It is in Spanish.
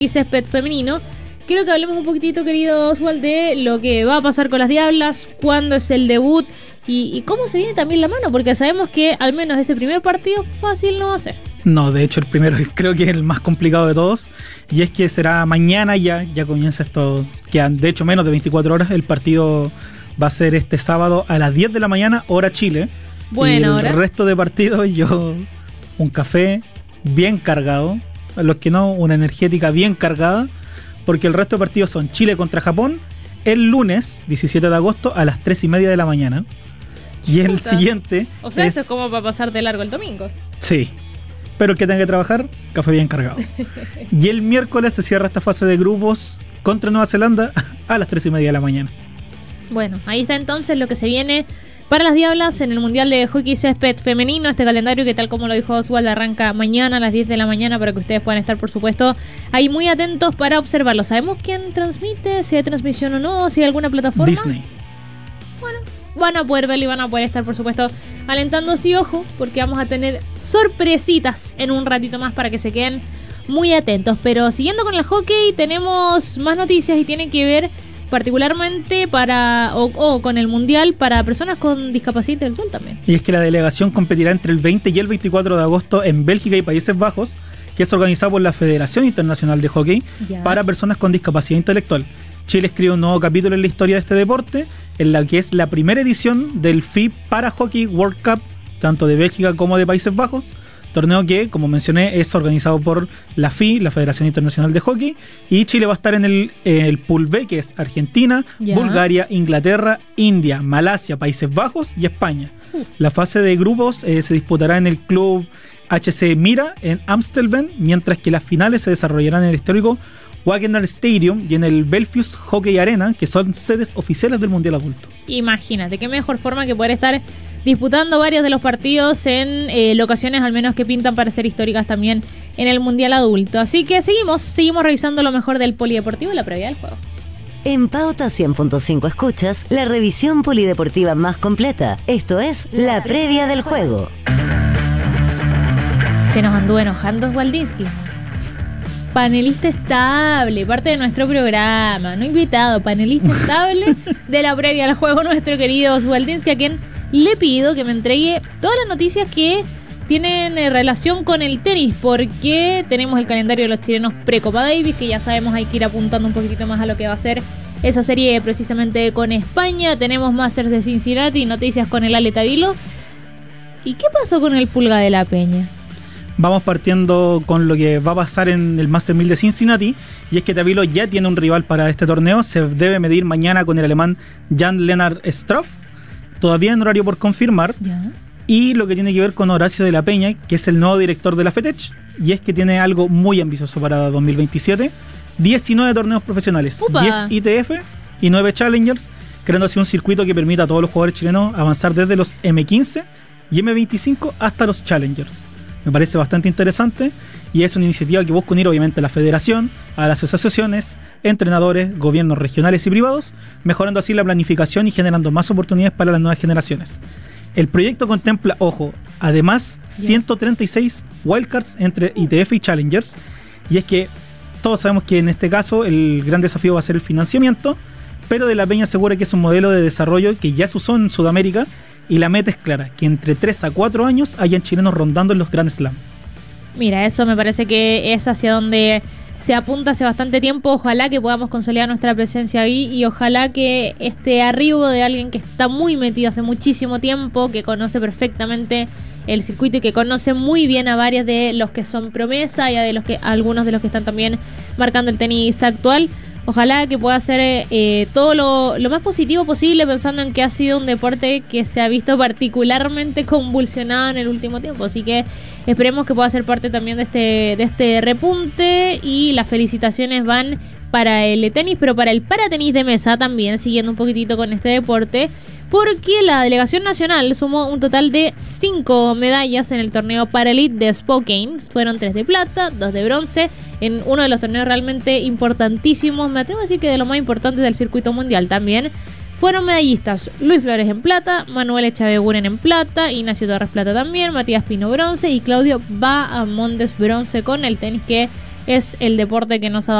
y césped femenino. Quiero que hablemos un poquitito, querido Oswald, de lo que va a pasar con las Diablas, cuándo es el debut y cómo se viene también la mano, porque sabemos que al menos ese primer partido fácil no va a ser. No, de hecho el primero creo que es el más complicado de todos, y es que será mañana, ya comienza esto, quedan de hecho menos de 24 horas, el partido va a ser este sábado a las 10 de la mañana, hora Chile. Buena hora. El resto de partidos, yo un café bien cargado, a los que no, una energética bien cargada, porque el resto de partidos son Chile contra Japón, el lunes 17 de agosto a las 3:30 de la mañana. Y el siguiente. O sea, eso es como para pasar de largo el domingo. Sí. Pero el que tenga que trabajar, café bien cargado. Y el miércoles se cierra esta fase de grupos contra Nueva Zelanda a las 3:30 de la mañana. Bueno, ahí está entonces lo que se viene para las Diablas en el Mundial de Hockey Césped Femenino. Este calendario que, tal como lo dijo Oswald, arranca mañana a las 10 de la mañana para que ustedes puedan estar, por supuesto, ahí muy atentos para observarlo. ¿Sabemos quién transmite? ¿Si hay transmisión o no? ¿Si hay alguna plataforma? Disney. Bueno, van a poder verlo y van a poder estar, por supuesto, alentándose, y ojo, porque vamos a tener sorpresitas en un ratito más para que se queden muy atentos. Pero siguiendo con el hockey, tenemos más noticias y tienen que ver particularmente con el Mundial para personas con discapacidad intelectual también. Y es que la delegación competirá entre el 20 y el 24 de agosto en Bélgica y Países Bajos, que es organizado por la Federación Internacional de Hockey para personas con discapacidad intelectual. Chile escribe un nuevo capítulo en la historia de este deporte, en la que es la primera edición del FIB para Hockey World Cup, tanto de Bélgica como de Países Bajos, torneo que, como mencioné, es organizado por la FI, la Federación Internacional de Hockey, y Chile va a estar en el Pool B, que es Argentina, Bulgaria, Inglaterra, India, Malasia, Países Bajos y España. La fase de grupos se disputará en el club HC Mira en Amstelveen, mientras que las finales se desarrollarán en el histórico Wagener Stadium y en el Belfius Hockey Arena, que son sedes oficiales del Mundial Adulto. Imagínate, qué mejor forma que poder estar disputando varios de los partidos en locaciones al menos que pintan para ser históricas también en el Mundial Adulto. Así que seguimos revisando lo mejor del polideportivo y la previa del juego. En Pauta 100.5 escuchas la revisión polideportiva más completa. Esto es la previa del juego. Se nos anduvo enojando Oswaldinsky. Panelista estable, parte de nuestro programa, no invitado, panelista estable de la previa al juego, nuestro querido Oswaldinsky, a quien le pido que me entregue todas las noticias que tienen relación con el tenis, porque tenemos el calendario de los chilenos pre-Copa Davis, que ya sabemos hay que ir apuntando un poquitito más a lo que va a ser esa serie precisamente con España. Tenemos Masters de Cincinnati, noticias con el Ale Tavilo. ¿Y qué pasó con el Pulga de la Peña? Vamos partiendo con lo que va a pasar en el Master 1000 de Cincinnati, y es que Tavilo ya tiene un rival para este torneo. Se debe medir mañana con el alemán Jan-Lennard Struff, todavía en horario por confirmar. Y lo que tiene que ver con Horacio de la Peña, que es el nuevo director de la FETECH, y es que tiene algo muy ambicioso para 2027: 19 torneos profesionales, ¡Upa! 10 ITF y 9 Challengers, creando así un circuito que permita a todos los jugadores chilenos avanzar desde los M15 y M25 hasta los Challengers. Me parece bastante interesante, y es una iniciativa que busca unir obviamente a la federación, a las asociaciones, entrenadores, gobiernos regionales y privados, mejorando así la planificación y generando más oportunidades para las nuevas generaciones. El proyecto contempla, ojo, además 136 wildcards entre ITF y Challengers, y es que todos sabemos que en este caso el gran desafío va a ser el financiamiento, pero De la Peña asegura que es un modelo de desarrollo que ya se usó en Sudamérica, y la meta es clara: que entre 3 a 4 años hayan chilenos rondando en los Grand Slam. Mira, eso me parece que es hacia donde se apunta hace bastante tiempo. Ojalá que podamos consolidar nuestra presencia ahí, y ojalá que este arribo de alguien que está muy metido hace muchísimo tiempo, que conoce perfectamente el circuito y que conoce muy bien a varios de los que son promesa y a algunos de los que están también marcando el tenis actual. Ojalá que pueda hacer todo lo más positivo posible, pensando en que ha sido un deporte que se ha visto particularmente convulsionado en el último tiempo. Así que esperemos que pueda ser parte también de este repunte, y las felicitaciones van para el tenis, pero para el paratenis de mesa también, siguiendo un poquitito con este deporte, porque la delegación nacional sumó un total de 5 medallas en el torneo Paralite de Spokane. Fueron 3 de plata, 2 de bronce, en uno de los torneos realmente importantísimos, me atrevo a decir que de los más importantes del circuito mundial también. Fueron medallistas Luis Flores en plata, Manuel Echaveguren en plata, Ignacio Torres plata también, Matías Pino bronce y Claudio Bahamondes bronce, con el tenis que es el deporte que nos ha